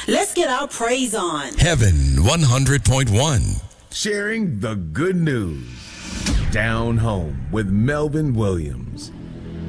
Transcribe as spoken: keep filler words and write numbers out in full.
Let's get our praise on. Heaven one hundred point one. Sharing the good news. Down Home with Melvin Williams.